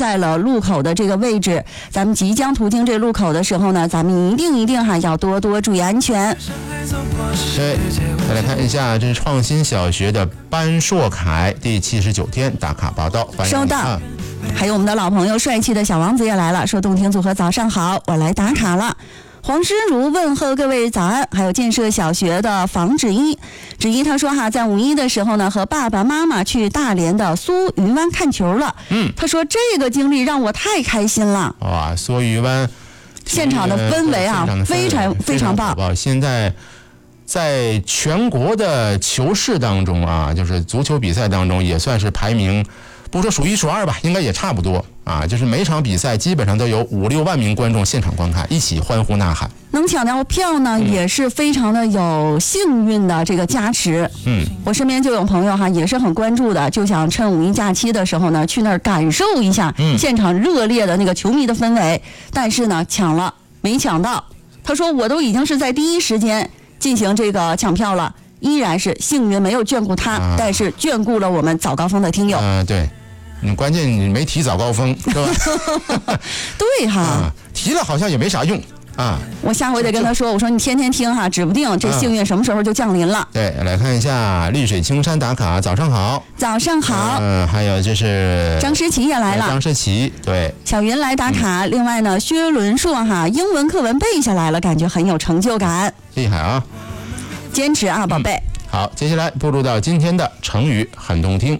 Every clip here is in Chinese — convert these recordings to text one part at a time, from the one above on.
在了路口的这个位置，咱们即将途经这路口的时候呢，咱们一定要多多注意安全。 对，再来看一下，这是创新小学的班硕凯第79天打卡报道， 收到。还有我们的老朋友帅气的小王子也来了，说动听组合早上好，我来打卡了。黄诗如问候各位早安，还有建设小学的房芷一他说在5·1的时候呢，和爸爸妈妈去大连的苏鱼湾看球了。他说这个经历让我太开心了。 哇，苏鱼湾现场的氛围非常棒。 现在在全国的球市当中啊，就是足球比赛当中也算是排名，不说数1数2吧，应该也差不多啊。就是每场比赛基本上都有5-6万名观众现场观看，一起欢呼呐喊。 能抢到票呢，也是非常的有幸运的这个加持。我身边就有朋友也是很关注的，就想趁5·1假期的时候呢，去那儿感受一下现场热烈的那个球迷的氛围。但是呢，抢了没抢到。他说我都已经是在第一时间进行这个抢票了，依然是幸运没有眷顾他，但是眷顾了我们早高峰的听友。 对，关键你没提早高峰是吧？ 对哈， 提了好像也没啥用啊。 我下回得跟他说，我说你天天听指不定这幸运什么时候就降临了。 对，来看一下绿水青山打卡，早上好。 早上好。 还有就是张诗琪也来了。 张诗琪，对。 小云来打卡。另外呢，薛伦硕英文课文背下来了，感觉很有成就感。 厉害啊！ 坚持宝贝。 好，接下来步入到今天的成语很动听。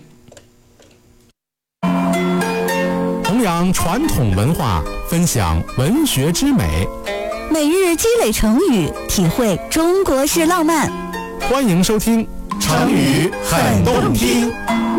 弘扬传统文化，分享文学之美， 每日积累成语，体会中国式浪漫。 欢迎收听成语很动听。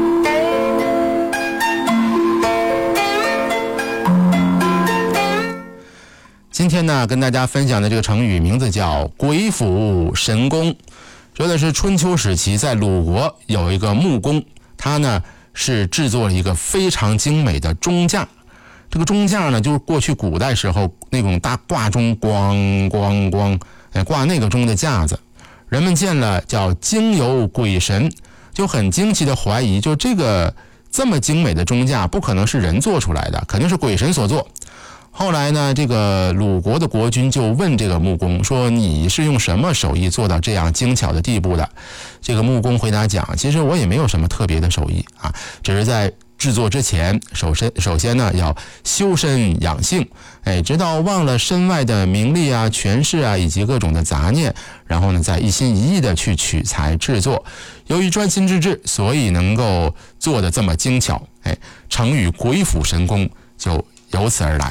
今天呢，跟大家分享的这个成语名字叫鬼斧神工。说的是春秋时期在鲁国有一个木工，他呢是制作了一个非常精美的钟架。这个钟架呢，就是过去古代时候那种大挂钟，咣咣咣，挂那个钟的架子。人们见了叫惊有鬼神，就很惊奇的怀疑，就这么精美的钟架不可能是人做出来的，肯定是鬼神所做。后来呢，这个鲁国的国君就问这个木工说，你是用什么手艺做到这样精巧的地步的？这个木工回答讲，其实我也没有什么特别的手艺啊，只是在制作之前首先呢要修身养性，直到忘了身外的名利啊、权势啊以及各种的杂念，然后呢再一心一意的去取材制作。由于专心致志，所以能够做得这么精巧，成语鬼斧神工就由此而来。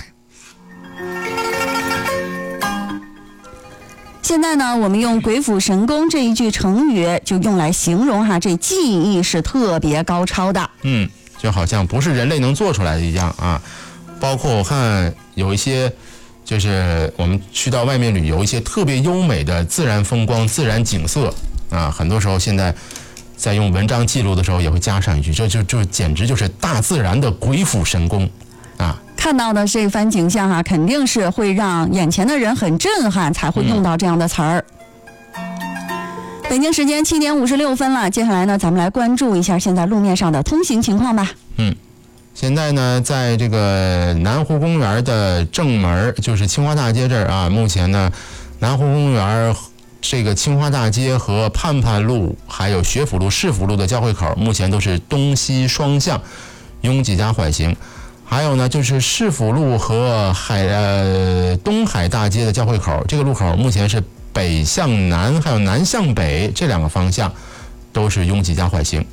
现在呢，我们用鬼斧神工这一句成语就用来形容这技艺是特别高超的。 就好像不是人类能做出来的一样啊。包括我看有一些就是我们去到外面旅游，一些特别优美的自然风光、自然景色啊，很多时候现在在用文章记录的时候也会加上一句，这就简直就是大自然的鬼斧神工啊。 看到的这番景象肯定是会让眼前的人很震撼，才会用到这样的词儿。北京时间7点56分了，接下来呢，咱们来关注一下现在路面上的通行情况吧。 现在呢，在这个南湖公园的正门，就是清华大街这儿啊，目前呢，南湖公园这个清华大街和盼盼路还有学府路、市府路的交汇口，目前都是东西双向，拥挤加缓行。还有呢，就是市府路和东海大街的交汇口，这个路口目前是北向南还有南向北这两个方向都是拥挤加缓行。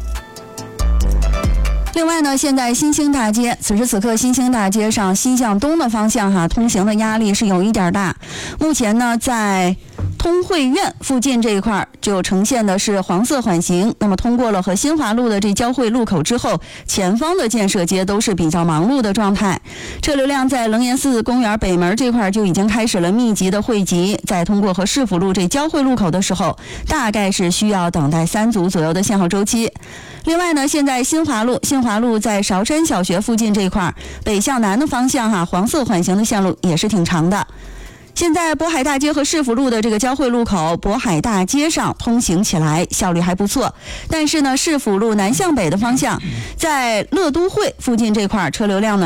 另外呢，现在新兴大街，此时此刻新兴大街上西向东的方向通行的压力是有一点大。目前呢，在通惠院附近这一块就呈现的是黄色缓行。那么通过了和新华路的这交汇路口之后，前方的建设街都是比较忙碌的状态。车流量在楞严寺公园北门这块就已经开始了密集的汇集，在通过和市府路这交汇路口的时候，大概是需要等待3组左右的限号周期。另外呢，现在新华路在韶山小学附近这一块北向南的方向黄色缓行的线路也是挺长的。现在渤海大街和市府路的这个交汇路口，渤海大街上通行起来效率还不错，但是呢，市府路南向北的方向，在乐都会附近这块车流量呢